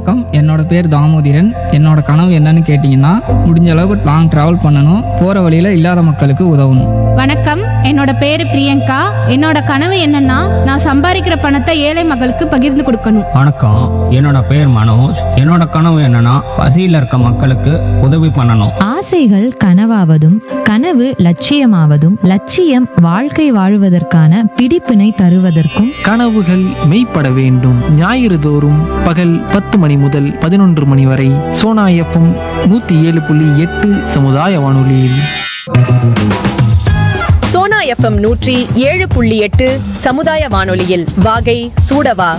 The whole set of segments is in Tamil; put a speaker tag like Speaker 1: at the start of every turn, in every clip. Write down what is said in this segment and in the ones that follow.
Speaker 1: வணக்கம், என்னோட பேர் தாமோதிரன். என்னோட கனவு என்னன்னு கேட்டிங்கன்னா, முடிஞ்ச அளவுக்கு லாங் ட்ராவல் பண்ணணும், போகிற வழியில் இல்லாத மக்களுக்கு உதவணும்.
Speaker 2: வணக்கம், என்னோட பேரு பிரியங்கா. என்னோட கனவு என்னன்னா, நான் சம்பாதிக்கிற பணத்தை ஏழை மக்களுக்கு பகிர்ந்து கொடுக்கணும்.
Speaker 3: வணக்கம், என்னோட பேர் மனோஜ். என்னோட கனவு என்னன்னா பசியில் இருக்க மக்களுக்கு உதவி பண்ணணும்.
Speaker 4: ஆசைகள் கனவாவதும் கனவு லட்சியமாவதும் லட்சியம் வாழ்க்கை வாழுவதற்கான பிடிப்பினை தருவதற்கும்
Speaker 5: கனவுகள் மெய்ப்பட வேண்டும். ஞாயிறு தோறும் பகல் 10 மணி முதல் 11 மணி வரை சோனா எஃப்எம் 107.8 சமுதாய வானொலியில்.
Speaker 6: சோனா எஃப்எம் 107.8 சமுதாய வானொலியில் வாகை சூடவா.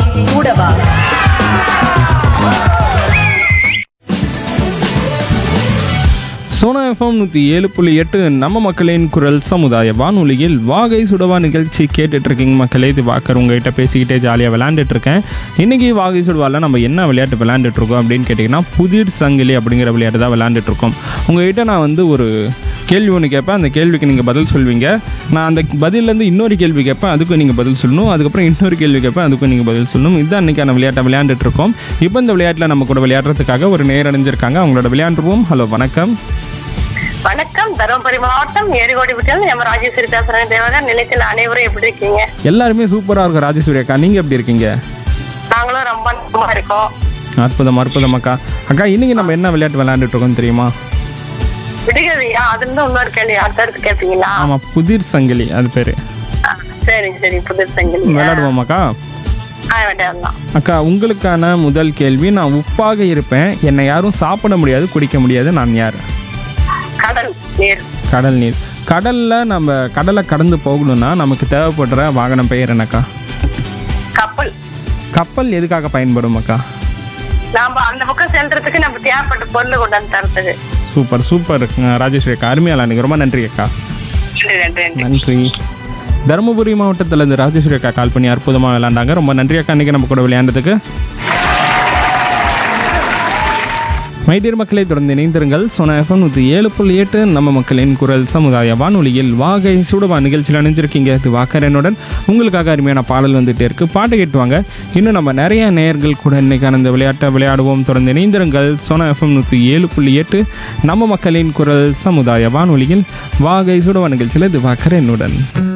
Speaker 7: சோனா எஃப்எம் 107.8 நம்ம மக்களின் குரல் சமுதாய வானொலியில் வாகை சுடவா நிகழ்ச்சி கேட்டுட்டு இருக்கீங்க மக்களே. இது வாக்கர் உங்ககிட்ட பேசிக்கிட்டே ஜாலியாக விளையாண்டுட்டு இருக்கேன். இன்றைக்கி வாகை சுடுவாவில் நம்ம என்ன விளையாட்டு விளையாண்டுட்டு இருக்கோம் அப்படின்னு கேட்டிங்கன்னா, புதிர் சங்கிலி அப்படிங்கிற விளையாட்டு தான் விளையாண்டுட்டு இருக்கோம். உங்கள்கிட்ட நான் வந்து ஒரு கேள்வி ஒன்று கேட்பேன், அந்த கேள்விக்கு நீங்கள் பதில் சொல்வீங்க. நான் அந்த பதிலேருந்து இன்னொரு கேள்வி கேட்பேன், அதுக்கும் நீங்கள் பதில் சொல்லணும். அதுக்கப்புறம் இன்னொரு கேள்வி கேட்பேன், அதுக்கும் நீங்கள் பதில் சொல்லணும். இதுதான் அன்றைக்கான விளையாட்டை விளையாண்டுட்டு இருக்கோம். இப்போ இந்த விளையாட்டில் நம்ம கூட விளையாடுறதுக்காக ஒரு நேர் அடைஞ்சிருக்காங்க. அவங்களோட விளையாண்டுருவோம். ஹலோ, வணக்கம்.
Speaker 8: வணக்கம், தருமபுரி மாவட்டம் ஏரிகோடி விட்டில் நம்ம ராஜேஸ்வரி பேசுறேன். தேவகா நிலையத்தில் அனைவரும் எப்படி இருக்கீங்க?
Speaker 7: எல்லாருமே சூப்பராக இருக்கும் ராஜேஸ்வரி அக்கா. நீங்கள் எப்படி இருக்கீங்க?
Speaker 8: நாங்களும் ரொம்ப நலமா இருக்கோம்.
Speaker 7: அற்புதம் அக்கா. அக்கா, இன்னைக்கு நம்ம என்ன விளையாட்டு விளையாண்டுட்டு இருக்கோம் தெரியுமா?
Speaker 8: விடுகதையா? அது இருந்து இன்னொரு கேள்வி அடுத்தடுத்து கேட்பீங்களா?
Speaker 7: ஆமாம், புதிர் சங்கிலி அது பேர்.
Speaker 8: சரி, புதிர் சங்கிலி
Speaker 7: விளையாடுவோமாக்கா?
Speaker 8: விளையாடலாம்.
Speaker 7: அக்கா, உங்களுக்கான முதல் கேள்வி. நான் உப்பாக இருப்பேன், என்னை யாரும் சாப்பிட முடியாது, குடிக்க முடியாது, நான் யார்?
Speaker 8: கடல் நீர்.
Speaker 7: கடல் நீர். கடலில் நம்ம கடலை கடந்து போகணும்னா நமக்கு தேவைப்படுற வாகனம் பெயர் என்னக்கா?
Speaker 8: கப்பல்.
Speaker 7: கப்பல் எதுக்காக பயன்படும் அக்கா?
Speaker 8: நாம அந்த பக்கம் செல்றதுக்கு நம்ம தேவைப்பட்ட பொருள் கொண்டாந்து தரத்துக்கு.
Speaker 7: சூப்பர் ராஜேஸ்வரி அக்கா, அருமையாக விளையாடுங்க. ரொம்ப நன்றி அக்கா. நன்றி. தருமபுரி மாவட்டத்தில் இருந்து ராஜேஸ்வரி அக்கா கால் பண்ணி அற்புதமாக விளையாண்டாங்க. ரொம்ப நன்றி அக்கா, இன்றைக்கி நம்ம கூட விளையாண்டதுக்கு. மைடியர் மக்களை தொடர்ந்து இணைந்திருங்கள். சோனா எஃப்எம் 107.8 நம்ம மக்களின் குரல் சமுதாய வானொலியில் வாகை சுடவா நிகழ்ச்சியில் அணிஞ்சிருக்கீங்க. இது வாக்கரனுடன் உங்களுக்காக அருமையான பாடல் வந்துகிட்டே இருக்குது. பாட்டு கேட்டுவாங்க. இன்னும் நம்ம நிறைய நேயர்கள் கூட இன்றைக்கான இந்த விளையாட்டை விளையாடுவோம். தொடர்ந்து இணைந்திருங்கள். சோனா எஃப்எம் 107.8 நம்ம மக்களின் குரல் சமுதாய வானொலியில் வாகை சுடவா நிகழ்ச்சியில் இது வாக்கரனுடன்.